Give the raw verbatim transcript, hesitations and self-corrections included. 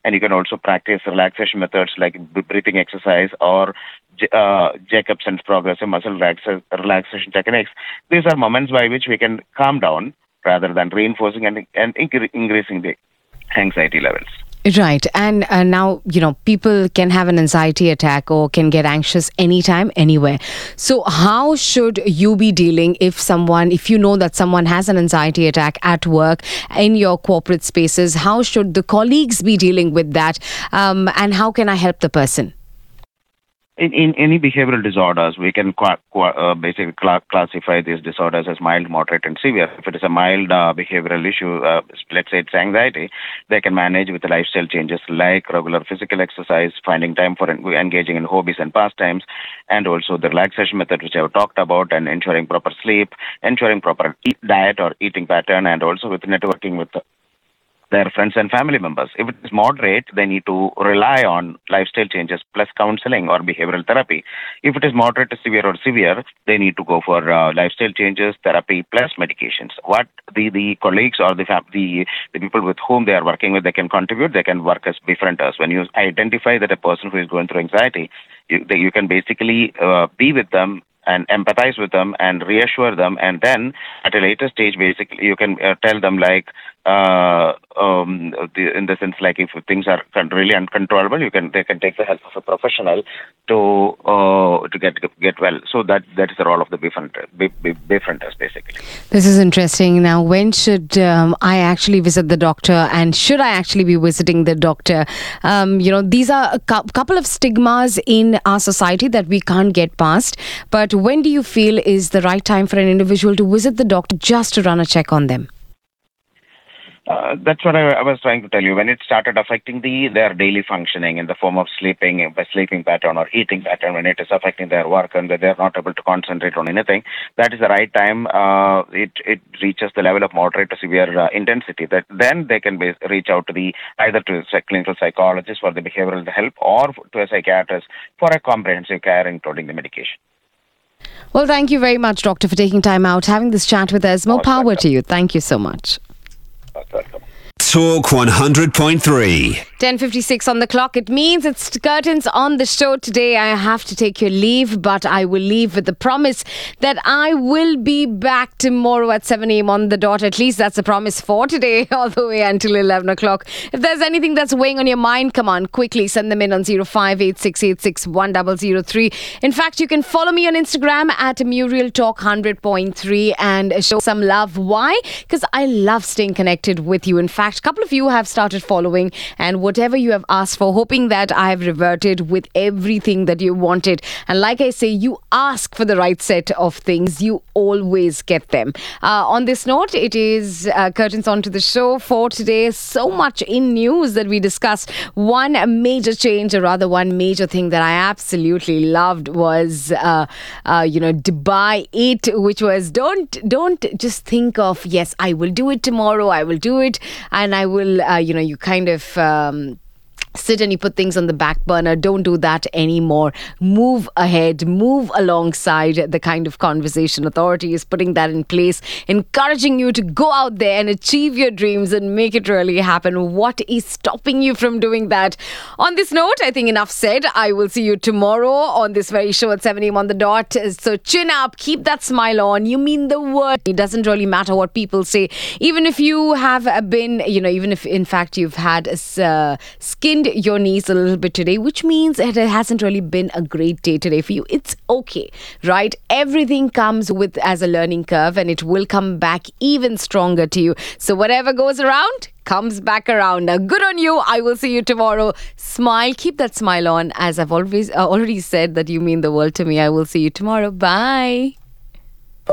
And you can also practice relaxation methods like b- breathing exercise or J- uh, Jacobson's progressive muscle relaxa- relaxation techniques. These are moments by which we can calm down rather than reinforcing and, and incre- increasing the anxiety levels. Right. And uh, now, you know, people can have an anxiety attack or can get anxious anytime, anywhere. So how should you be dealing if someone, if you know that someone has an anxiety attack at work, in your corporate spaces? How should the colleagues be dealing with that? Um, and how can I help the person? In, in any behavioral disorders, we can qua- qua- uh, basically cla- classify these disorders as mild, moderate, and severe. If it is a mild uh, behavioral issue, uh, let's say it's anxiety, they can manage with lifestyle changes like regular physical exercise, finding time for en- engaging in hobbies and pastimes, and also the relaxation method which I have talked about, and ensuring proper sleep, ensuring proper eat diet or eating pattern, and also with networking with their friends and family members. If it is moderate, they need to rely on lifestyle changes plus counseling or behavioral therapy. If it is moderate to severe or severe, they need to go for uh, lifestyle changes, therapy plus medications. What the, the colleagues or the, fam- the the people with whom they are working with, they can contribute. They can work as befrienders. When you identify that a person who is going through anxiety, you, they, you can basically uh, be with them and empathize with them and reassure them, and then at a later stage basically you can uh, tell them like uh, um, the, in the sense like if things are con- really uncontrollable, you can they can take the help of a professional to uh, to get get well. So that that is the role of the befriender, be, be, befrienders basically. This is interesting. Now, when should um, I actually visit the doctor, and should I actually be visiting the doctor? Um, you know, these are a cou- couple of stigmas in our society that we can't get past. But when do you feel is the right time for an individual to visit the doctor just to run a check on them? Uh, that's what I, I was trying to tell you. When it started affecting the their daily functioning in the form of sleeping, by sleeping pattern or eating pattern, when it is affecting their work and that they're not able to concentrate on anything, that is the right time. Uh, it it reaches the level of moderate to severe uh, intensity. That then they can be, reach out to the either to a clinical psychologist for the behavioral help or to a psychiatrist for a comprehensive care, including the medication. Well, thank you very much, Doctor, for taking time out, having this chat with us. More Most power welcome. to you. Thank you so much. Most welcome. Talk one hundred point three. ten fifty-six on the clock. It means it's curtains on the show today. I have to take your leave, but I will leave with the promise that I will be back tomorrow at seven a.m. on the dot. At least that's a promise for today, all the way until eleven o'clock. If there's anything that's weighing on your mind, come on, quickly send them in on zero five eight six eight six one zero zero three. In fact, you can follow me on Instagram at Muriel Talk one hundred point three and show some love. Why? Because I love staying connected with you. In fact, a couple of you have started following, and whatever you have asked for, hoping that I have reverted with everything that you wanted. And like I say, you ask for the right set of things, you always get them. Uh, on this note, it is uh, curtains onto the show for today. So much in news that we discussed. One major change, or rather one major thing that I absolutely loved was, uh, uh, you know, Dubai It, which was don't don't just think of, yes, I will do it tomorrow, I will do it, and I will, uh, you know, you kind of um, sit and you put things on the back burner. Don't do that anymore. Move ahead, move alongside the kind of conversation. Authority is putting that in place, encouraging you to go out there and achieve your dreams and make it really happen. What is stopping you from doing that? On this note, I think enough said. I will see you tomorrow on this very show at seven a.m. on the dot. So chin up, keep that smile on. You mean the word. It doesn't really matter what people say. Even if you have been, you know, even if in fact you've had uh, skinned your knees a little bit today, which means it hasn't really been a great day today for you. It's okay, right? Everything comes with as a learning curve, and it will come back even stronger to you. So whatever goes around comes back around. Now, good on you. I will see you tomorrow. Smile, keep that smile on. As I've always uh, already said that you mean the world to me. I will see you tomorrow. Bye.